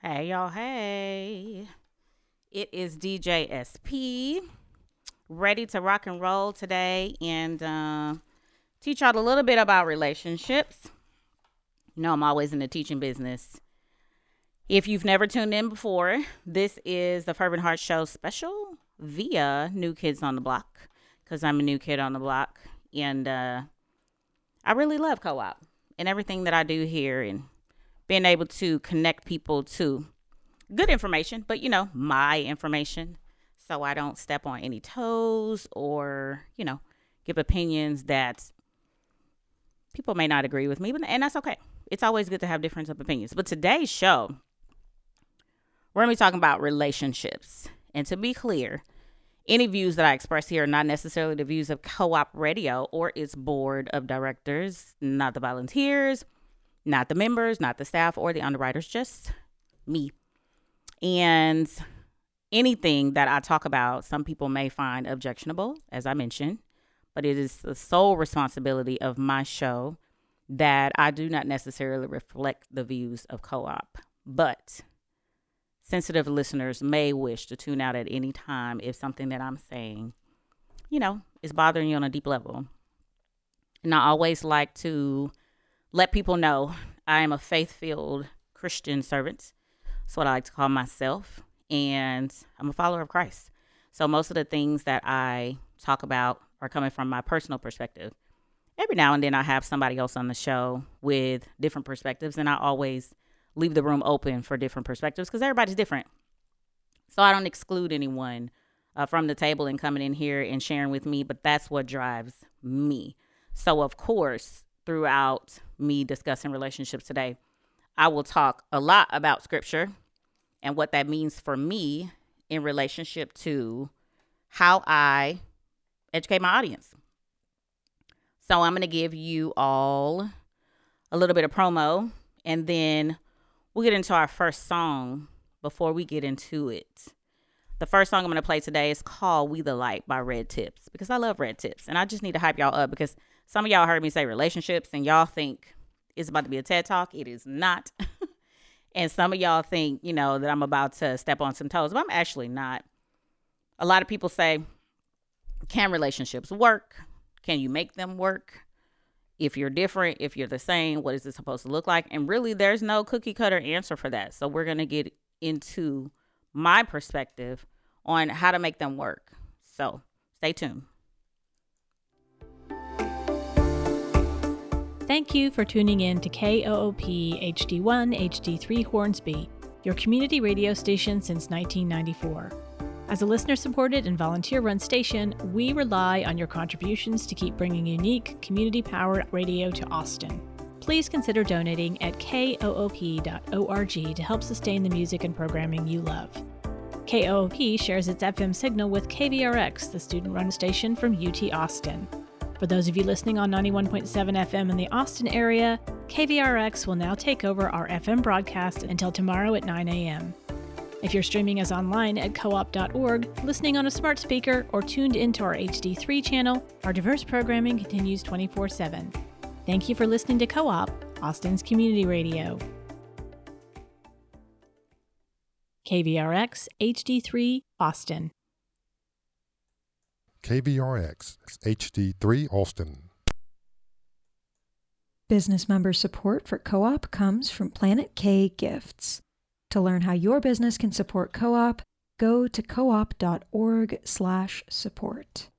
Hey, y'all. Hey. It is DJ SP, ready to rock and roll today and teach y'all a little bit about relationships. You know, I'm always in the teaching business. If you've never tuned in before, this is the Fervent Heart Show special via New Kids on the Block, because I'm a new kid on the block. And I really love co-op and everything that I do here, and being able to connect people to good information, but my information, so I don't step on any toes or, give opinions that people may not agree with me, and that's okay. It's always good to have difference of opinions. But today's show, we're going to be talking about relationships. And to be clear, any views that I express here are not necessarily the views of Co-op Radio or its board of directors, not the volunteers, not the members, not the staff, or the underwriters, just me. And anything that I talk about, some people may find objectionable, as I mentioned, but it is the sole responsibility of my show that I do not necessarily reflect the views of Co-op. But sensitive listeners may wish to tune out at any time if something that I'm saying, is bothering you on a deep level. And I always like to let people know I am a faith-filled Christian servant. That's what I like to call myself. And I'm a follower of Christ. So most of the things that I talk about are coming from my personal perspective. Every now and then I have somebody else on the show with different perspectives, and I always leave the room open for different perspectives because everybody's different. So I don't exclude anyone from the table and coming in here and sharing with me, but that's what drives me. So of course, throughout me discussing relationships today, I will talk a lot about scripture and what that means for me in relationship to how I educate my audience. So I'm going to give you all a little bit of promo, and then we'll get into our first song before we get into it. The first song I'm going to play today is called We the Light by Red Tips, because I love Red Tips, and I just need to hype y'all up because some of y'all heard me say relationships and y'all think it's about to be a TED Talk. It is not. And some of y'all think, that I'm about to step on some toes, but I'm actually not. A lot of people say, can relationships work? Can you make them work? If you're different, if you're the same, what is it supposed to look like? And really, there's no cookie cutter answer for that. So we're going to get into my perspective on how to make them work. So stay tuned. Thank you for tuning in to KOOP HD1 HD3 Hornsby, your community radio station since 1994. As a listener-supported and volunteer-run station, we rely on your contributions to keep bringing unique, community-powered radio to Austin. Please consider donating at koop.org to help sustain the music and programming you love. KOOP shares its FM signal with KVRX, the student-run station from UT Austin. For those of you listening on 91.7 FM in the Austin area, KVRX will now take over our FM broadcast until tomorrow at 9 a.m. If you're streaming us online at koop.org, listening on a smart speaker, or tuned into our HD3 channel, our diverse programming continues 24/7. Thank you for listening to Co-op, Austin's community radio. KVRX HD3 Austin. KVRX HD3 Austin. Business member support for Co-op comes from Planet K Gifts. To learn how your business can support Co-op, go to koop.org/support.